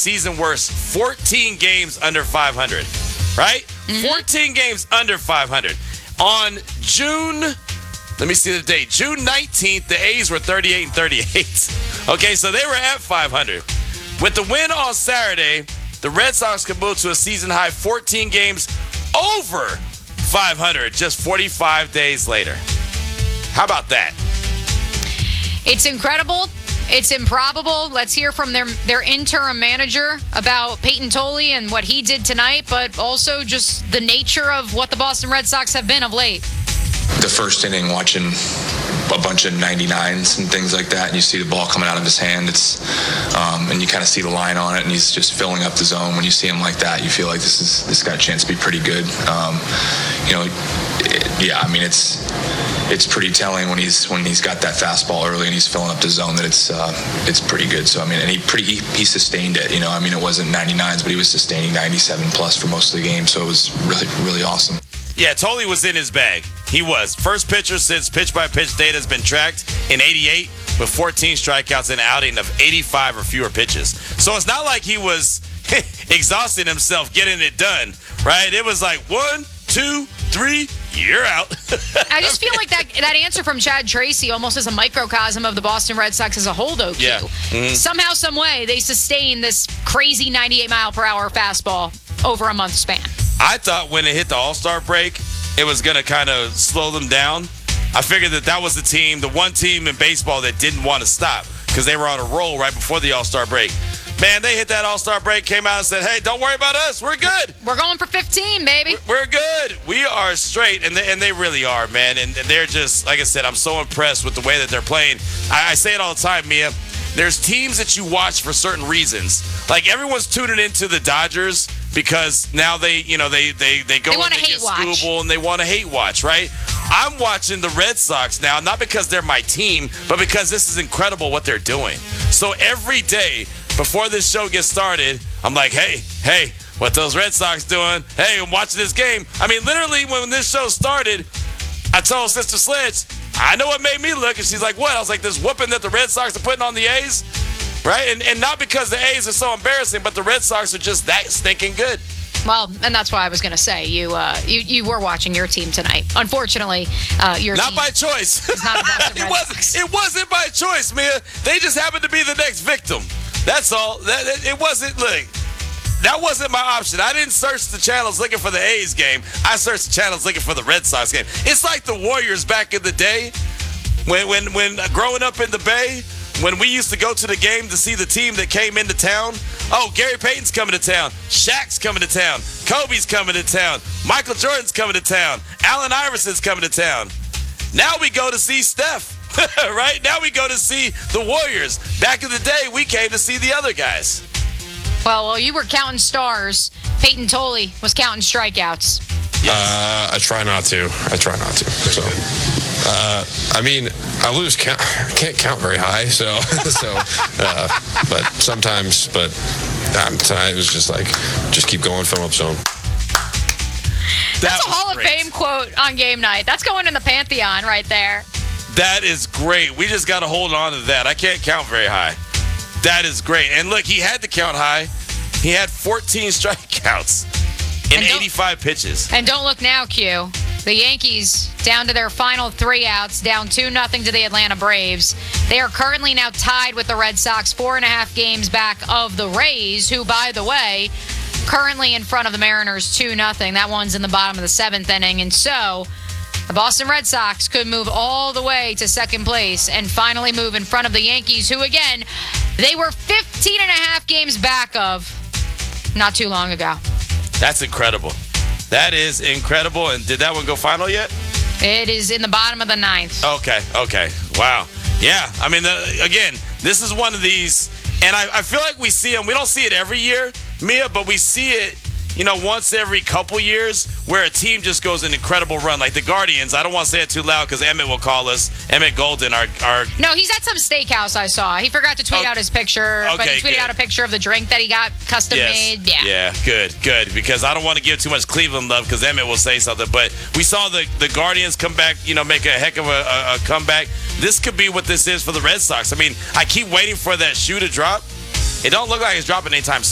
season worst 14 games under 500, right? 14 games under 500. On June, let me see the date, June 19th, the A's were 38-38. Okay, so they were at 500. With the win on Saturday, the Red Sox could move to a season-high 14 games over 500 just 45 days later. How about that? It's incredible. It's improbable. Let's hear from their interim manager about Peyton Tolle and what he did tonight, but also just the nature of what the Boston Red Sox have been of late. The first inning, watching a bunch of 99s and things like that, and you see the ball coming out of his hand. It's and you kind of see the line on it, and he's just filling up the zone. When you see him like that, you feel like this got a chance to be pretty good. It's pretty telling when he's got that fastball early and he's filling up the zone that it's pretty good. So and he sustained it. It wasn't 99s, but he was sustaining 97 plus for most of the game. So it was really, really awesome. Yeah, Tolle was in his bag. He was. First pitcher since pitch-by-pitch data has been tracked in 88 with 14 strikeouts and an outing of 85 or fewer pitches. So it's not like he was exhausting himself getting it done, right? It was like 1, 2, 3, you're out. I just feel like that answer from Chad Tracy almost is a microcosm of the Boston Red Sox as a whole, though, Q. Yeah. Mm-hmm. Somehow, some way, they sustain this crazy 98-mile-per-hour fastball over a month span. I thought when it hit the All-Star break, it was going to kind of slow them down. I figured that was the one team in baseball that didn't want to stop because they were on a roll right before the All-Star break. Man, they hit that All-Star break, came out and said, hey, don't worry about us. We're good. We're going for 15, baby. We're good. We are straight, and they really are, man. And they're just, like I said, I'm so impressed with the way that they're playing. I say it all the time, Mia. There's teams that you watch for certain reasons. Like, everyone's tuning into the Dodgers because now they go and they get Scooble and they want to hate watch, right? I'm watching the Red Sox now, not because they're my team, but because this is incredible what they're doing. So every day before this show gets started, I'm like, hey, what those Red Sox doing? Hey, I'm watching this game. I mean, literally, when this show started, I told Sister Sledge, I know what made me look, and she's like, what? I was like, this whooping that the Red Sox are putting on the A's, right? And not because the A's are so embarrassing, but the Red Sox are just that stinking good. Well, and that's why I was going to say you were watching your team tonight. Unfortunately, your not team by choice. is not the Red Sox. It wasn't by choice, Mia. They just happened to be the next victim. That's all. It wasn't. Look, that wasn't my option. I didn't search the channels looking for the A's game. I searched the channels looking for the Red Sox game. It's like the Warriors back in the day when growing up in the Bay, when we used to go to the game to see the team that came into town. Oh, Gary Payton's coming to town. Shaq's coming to town. Kobe's coming to town. Michael Jordan's coming to town. Allen Iverson's coming to town. Now we go to see Steph, right? Now we go to see the Warriors. Back in the day, we came to see the other guys. Well, while you were counting stars, Peyton Tolle was counting strikeouts. Yes. I try not to. So, I lose count. I can't count very high, but sometimes. Tonight it was just like, just keep going, fill up zone. That's a Hall of Fame quote on game night. That's going in the Pantheon right there. That is great. We just got to hold on to that. I can't count very high. That is great. And look, he had to count high. He had 14 strikeouts in 85 pitches. And don't look now, Q. The Yankees down to their final 3 outs, down 2-0 to the Atlanta Braves. They are currently now tied with the Red Sox, 4.5 games back of the Rays, who, by the way, currently in front of the Mariners 2-0. That one's in the bottom of the 7th inning. And so the Boston Red Sox could move all the way to second place and finally move in front of the Yankees, who, again, they were 15.5 games back of not too long ago. That's incredible. That is incredible. And did that one go final yet? It is in the bottom of the 9th. Okay. Wow. Yeah. I mean, again, this is one of these, and I feel like we see them. We don't see it every year, Mia, but we see it, once every couple years where a team just goes an incredible run. Like the Guardians. I don't want to say it too loud because Emmett will call us. Emmett Golden, our No, he's at some steakhouse I saw. He forgot to tweet out his picture, but he tweeted out a picture of the drink that he got custom made. Yeah, good. Because I don't want to give too much Cleveland love because Emmett will say something. But we saw the Guardians come back, make a heck of a comeback. This could be what this is for the Red Sox. I mean, I keep waiting for that shoe to drop. It don't look like it's dropping anytime soon.